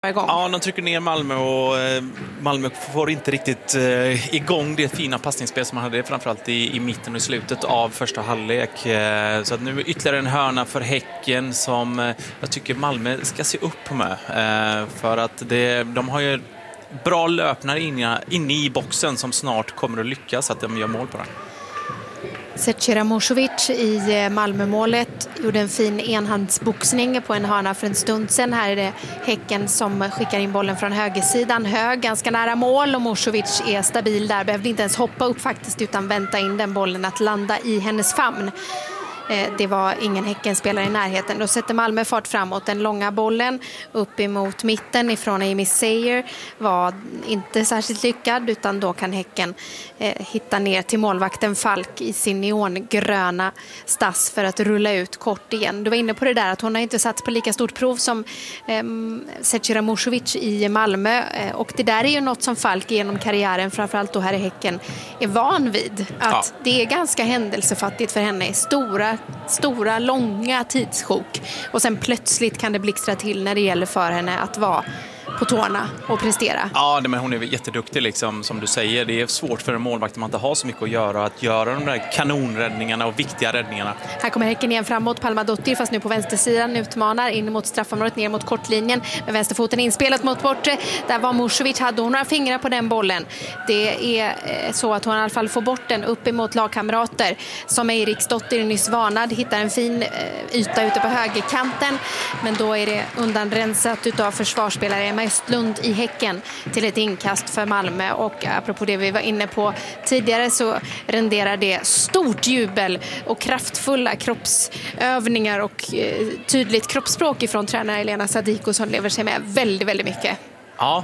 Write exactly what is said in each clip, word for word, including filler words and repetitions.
Ja, de trycker ner Malmö och Malmö får inte riktigt eh, igång det fina passningsspel som man hade framförallt i, i mitten och i slutet av första halvlek. Eh, så att nu ytterligare en hörna för Häcken som eh, jag tycker Malmö ska se upp med. Eh, för att det, de har ju bra löpningar inne, inne i boxen som snart kommer att lyckas att de gör mål på den. Zecira Mošović i Malmömålet gjorde en fin enhandsboxning på en hörna för en stund sedan. Här är det Häcken som skickar in bollen från högersidan. Hög, ganska nära mål och Mošović är stabil där. Behövde inte ens hoppa upp faktiskt utan vänta in den bollen att landa i hennes famn. Det var ingen Häckenspelare i närheten. Då sätter Malmö fart framåt. Den långa bollen upp emot mitten ifrån Amy Sayer var inte särskilt lyckad utan då kan Häcken eh, hitta ner till målvakten Falk i sin neongröna stass för att rulla ut kort igen. Du var inne på det där att hon har inte satt på lika stort prov som eh, Zecira Mošović i Malmö eh, och det där är ju något som Falk genom karriären framförallt då här i Häcken är van vid. Att ja. Det är ganska händelsefattigt för henne. Stora stora, långa tidssjok och sen plötsligt kan det blixtra till när det gäller för henne att vara på tårna och prestera. Ja, men hon är jätteduktig liksom, som du säger. Det är svårt för en målvakt att man inte har så mycket att göra att göra de där kanonräddningarna och viktiga räddningarna. Här kommer Häcken igen framåt. Palmadottir fast nu på vänstersidan utmanar in mot straffområdet ner mot kortlinjen med vänsterfoten inspelat mot bortre. Där var Mošović, hade hon några fingrar på den bollen. Det är så att hon i alla fall får bort den upp emot lagkamrater som Eriksdottir nyss varnad. Hittar en fin yta ute på högerkanten men då är det undanrensat utav försvarsspelare Emma Östlund i Häcken till ett inkast för Malmö och apropå det vi var inne på tidigare så renderar det stort jubel och kraftfulla kroppsövningar och eh, tydligt kroppsspråk ifrån tränare Elena Sadiko som lever sig med väldigt, väldigt mycket. Ja,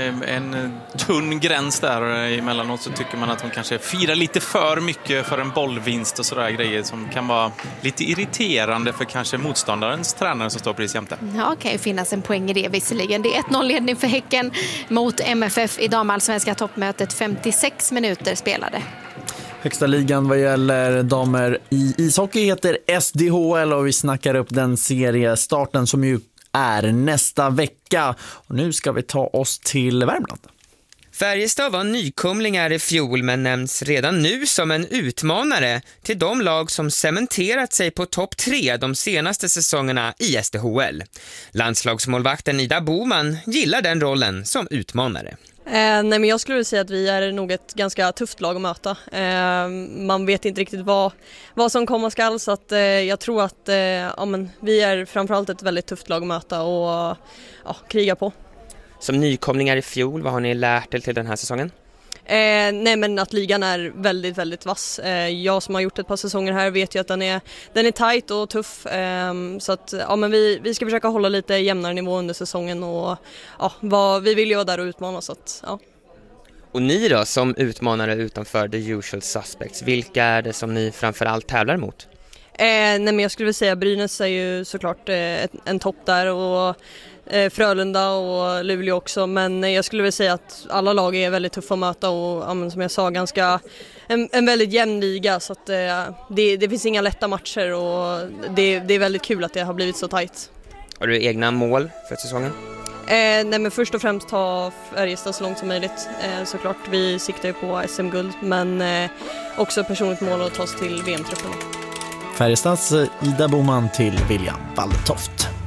en tunn gräns där emellanåt så tycker man att hon kanske firar lite för mycket för en bollvinst och sådär grejer som kan vara lite irriterande för kanske motståndarens tränare som står precis jämte. Ja, det kan ju finnas en poäng i det visserligen. Det är ett noll-ledning för Häcken mot M F F i damallsvenska toppmötet. femtiosex minuter spelade. Högsta ligan vad gäller damer i ishockey heter S D H L och vi snackar upp den seriestarten som ju är nästa vecka. Och nu ska vi ta oss till Värmland. Färjestad var nykomlingar i fjol men nämns redan nu som en utmanare till de lag som cementerat sig på topp tre de senaste säsongerna i S D H L. Landslagsmålvakten Ida Boman gillar den rollen som utmanare. Eh, nej men jag skulle säga att vi är nog ett ganska tufft lag att möta. Eh, man vet inte riktigt vad, vad som kommer skall så att, eh, jag tror att eh, ja, men vi är framförallt ett väldigt tufft lag att möta och ja, kriga på. Som nykomlingar i fjol, vad har ni lärt er till den här säsongen? Eh, nej men att ligan är väldigt, väldigt vass. Eh, jag som har gjort ett par säsonger här vet ju att den är, den är tajt och tuff. Eh, så att ja, men vi, vi ska försöka hålla lite jämnare nivå under säsongen och ja, vad, vi vill ju vara där och utmana. Så att, ja. Och ni då som utmanare utanför the usual suspects, vilka är det som ni framförallt tävlar mot? Eh, nej men jag skulle vilja säga Brynäs är ju såklart eh, en topp där och eh, Frölunda och Luleå också, men jag skulle vilja säga att alla lag är väldigt tuffa att möta och ja, men som jag sa ganska en, en väldigt jämn liga så att eh, det, det finns inga lätta matcher och det, det är väldigt kul att det har blivit så tajt. Har du egna mål för säsongen? Eh, nej men först och främst ta Färjestad så långt som möjligt eh, såklart, vi siktar ju på S M-guld men eh, också personligt mål att ta oss till V M-truppen. Färjestads Ida Boman till William Walltoft.